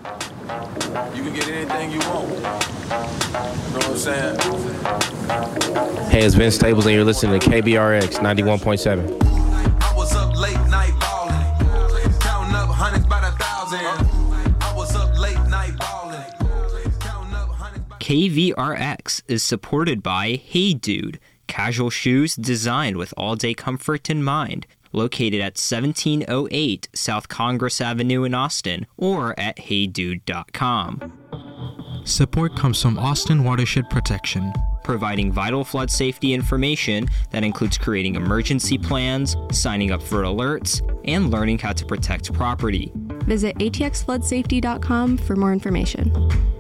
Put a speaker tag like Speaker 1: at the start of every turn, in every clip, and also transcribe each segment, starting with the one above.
Speaker 1: You can get anything you want. You know what I'm saying?
Speaker 2: Hey, it's Vince Staples, and you're listening to KBRX 91.7.
Speaker 1: I was up late night ballin', counting up hundreds by the thousand. I was up late night ballin', counting up hundreds by
Speaker 3: KVRX is supported by Hey Dude, casual shoes designed with all-day comfort in mind. Located at 1708 South Congress Avenue in Austin, or at heydude.com.
Speaker 4: Support comes from Austin Watershed Protection,
Speaker 3: providing vital flood safety information that includes creating emergency plans, signing up for alerts, and learning how to protect property.
Speaker 5: Visit atxfloodsafety.com for more information.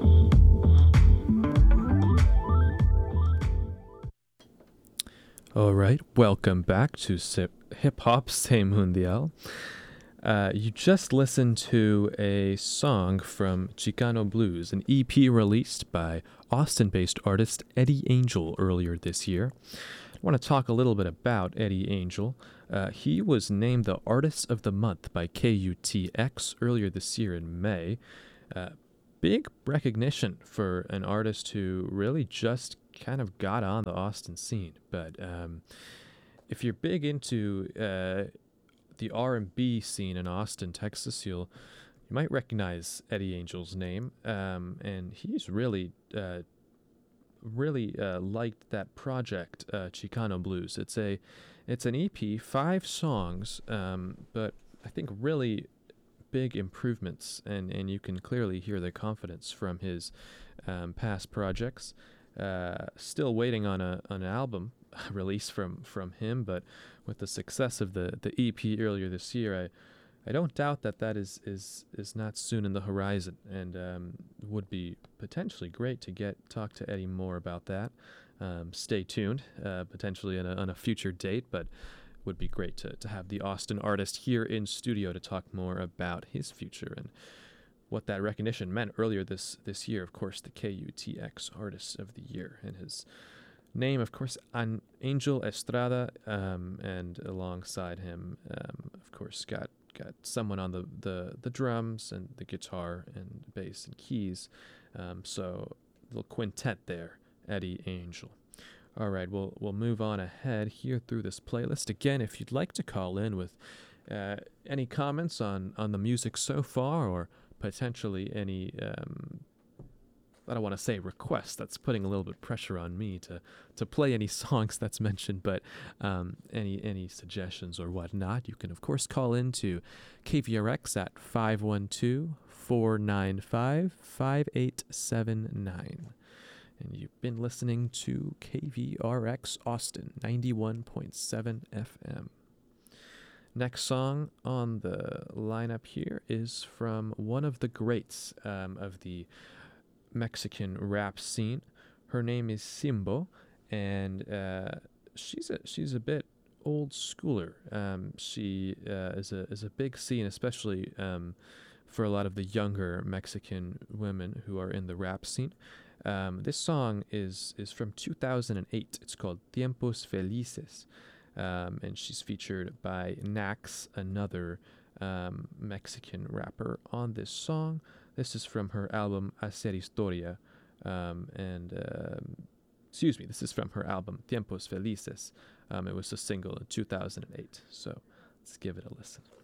Speaker 6: All right, welcome back to Hip Hop Se Mundial. You just listened to a song from Chicano Blues, an EP released by Austin-based artist Eddie Angel earlier this year. I want to talk a little bit about Eddie Angel. He was named the Artist of the Month by KUTX earlier this year in May. Big recognition for an artist who really just kind of got on the Austin scene. But if you're big into the R&B scene in Austin, Texas, you might recognize Eddie Angel's name. And he's really liked that project, Chicano Blues. It's an EP, 5 songs, but I think really big improvements, and you can clearly hear the confidence from his past projects. Still waiting on an album release from him, but with the success of the EP earlier this year, I don't doubt that is not soon in the horizon, and would be potentially great to talk to Eddie more about that. Stay tuned, potentially on a future date, but would be great to have the Austin artist here in studio to talk more about his future and what that recognition meant earlier this year. Of course, the KUTX Artist of the Year, and his name, of course, Angel Estrada, and alongside him, of course, got someone on the drums and the guitar and bass and keys. So little quintet there, Eddie Angel. All right, we'll move on ahead here through this playlist. Again, if you'd like to call in with any comments on the music so far, or potentially any, I don't want to say requests, that's putting a little bit of pressure on me to play any songs that's mentioned, but any suggestions or whatnot, you can, of course, call in to KVRX at 512-495-5879. And you've been listening to KVRX Austin 91.7 FM. Next song on the lineup here is from one of the greats of the Mexican rap scene. Her name is Simbo, and she's a bit old schooler. She is a big scene, especially for a lot of the younger Mexican women who are in the rap scene. This song is from 2008. It's called Tiempos Felices, and she's featured by Nax, another Mexican rapper, on this song. This is from her album Hacer Historia, this is from her album Tiempos Felices. It was a single in 2008, so let's give it a listen.